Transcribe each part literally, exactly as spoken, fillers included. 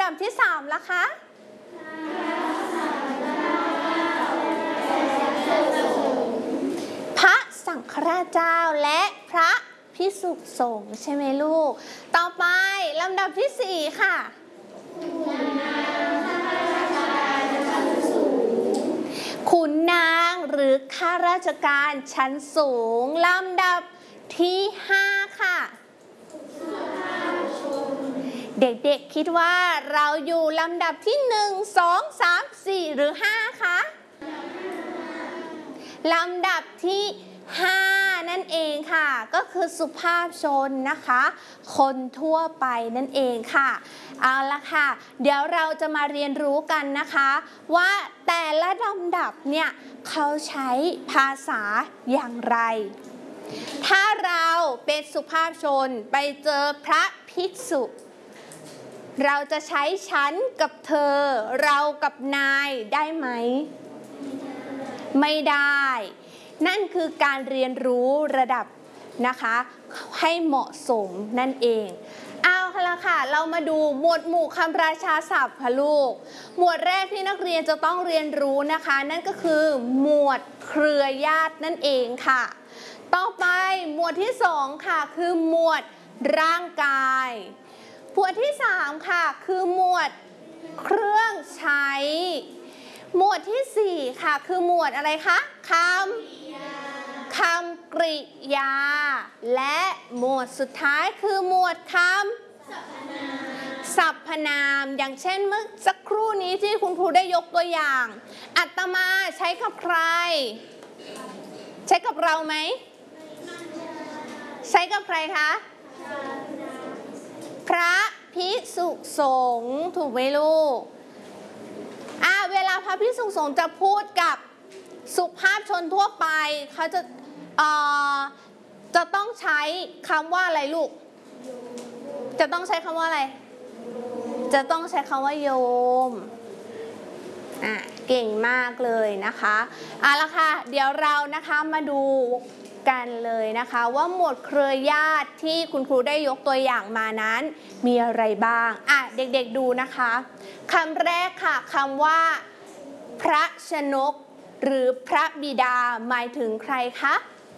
ดับที่สามล่ะคะพระสังฆราชเจ้าและพระภิกษุสงฆ์ใช่ไหมลูกต่อไปลำดับที่สี่ค่ะขุนนางหรือข้าราชการชั้นสูงลำดับที่ห้าค่ะเด็กๆคิดว่าเราอยู่ลำดับที่หนึ่ง สอง สาม สี่หรือห้าคะลำดับที่ห้านั่นเองค่ะก็คือสุภาพชนนะคะคนทั่วไปนั่นเองค่ะเอาละค่ะเดี๋ยวเราจะมาเรียนรู้กันนะคะว่าแต่ละลำดับเนี่ยเขาใช้ภาษาอย่างไรถ้าเราเป็นสุภาพชนไปเจอพระภิกษุเราจะใช้ฉันกับเธอเรากับนายได้ไหมไม่ได้นั่นคือการเรียนรู้ระดับนะคะให้เหมาะสมนั่นเองเอาละค่ะเรามาดูหมวดหมู่คำราชาศัพท์ค่ะลูกหมวดแรกที่นักเรียนจะต้องเรียนรู้นะคะนั่นก็คือหมวดเครือญาตินั่นเองค่ะต่อไปหมวดที่สองค่ะคือหมวดร่างกายหมวดที่สามค่ะคือหมวดเครื่องใช้หมวดที่สี่ค่ะคือหมวดอะไรคะคำคำกริยาและหมวดสุดท้ายคือหมวดคำสรรพนามอย่างเช่นเมื่อสักครู่นี้ที่คุณครูได้ยกตัวอย่างอัตมาใช้กับใครใช้กับเราไหมใช้กับใครคะพระภิกษุสงฆ์ถูกไหมลูกอ่าเวลาพระภิกษุสงฆ์จะพูดกับสุภาพชนทั่วไปเขาจะเอ่อจะต้องใช้คำว่าอะไรลูกจะต้องใช้คำว่าอะไรจะต้องใช้คำว่าโยมอ่ะเก่งมากเลยนะคะเอาละค่ะเดี๋ยวเรานะคะมาดูกันเลยนะคะว่าหมวดเครือญาติที่คุณครูได้ยกตัวอย่างมานั้นมีอะไรบ้างอ่ะเด็กๆดูนะคะคำแรกค่ะคำว่าพระชนกหรือพระบิดาหมายถึงใครคะ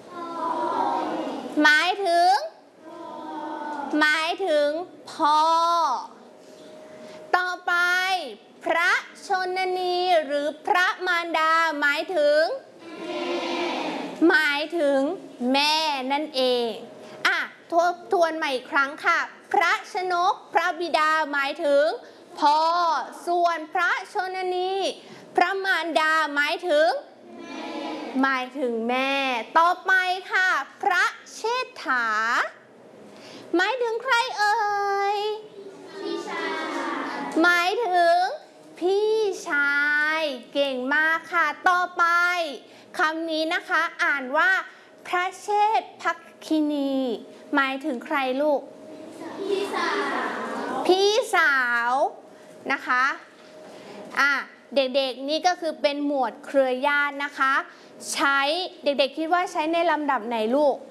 หมายถึงหมายถึงพ่อต่อไปพระชนนีหรือพระมารดาหมายถึงหมายถึงแม่นั่นเองอ่ะทบทวนใหม่อีกครั้งค่ะพระชนกพระบิดาหมายถึงพ่อส่วนพระชนนีพระมารดาหมายถึงหมายถึงแม่ต่อไปค่ะพระเชษฐาหมายถึงใครเอ่ยพี่ชายหมายถึงพี่ชายเก่งมากค่ะต่อไปคำนี้นะคะอ่านว่าพระเชษภักคินีหมายถึงใครลูกพี่สาวพี่สาวนะคะอ่ะเด็กๆนี่ก็คือเป็นหมวดเครือญาตินะคะใช้เด็กๆคิดว่าใช้ในลำดับไหนลูก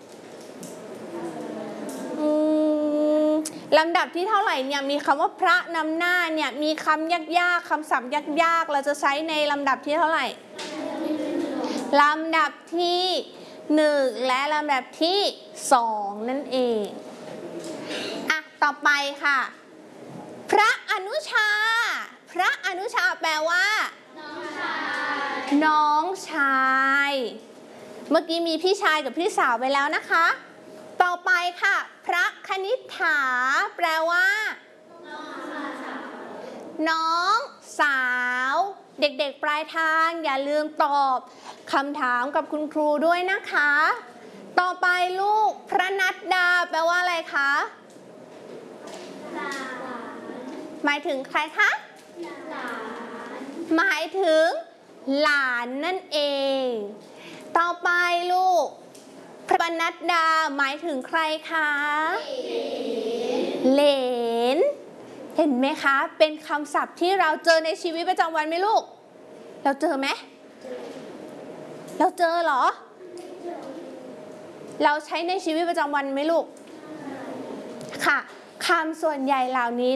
อืมลำดับที่เท่าไหร่เนี่ยมีคำว่าพระนำหน้าเนี่ยมีคำยากๆคำศัพท์ยากๆเราจะใช้ในลำดับที่เท่าไหร่ลำดับที่หนึ่งและลำดับที่สองนั่นเองอ่ะต่อไปค่ะพระอนุชาพระอนุชาแปลว่าน้องชายน้องชายเมื่อกี้มีพี่ชายกับพี่สาวไปแล้วนะคะต่อไปค่ะพระคณิษฐาแปลว่าน้องสาวเด็กๆปลายทางอย่าลืมตอบคำถามกับคุณครูด้วยนะคะต่อไปลูกพระนัดดาแปลว่าอะไรคะหมายถึงใครคะหมายถึงหลานนั่นเองต่อไปลูกพระนัดดาหมายถึงใครคะเหลนเห็นไหมคะเป็นคำศัพท์ที่เราเจอในชีวิตประจำวันไหมลูกเราเจอไหมเราเจอเหรอเราใช้ในชีวิตประจำวันไหมลูกค่ะคำส่วนใหญ่เหล่านี้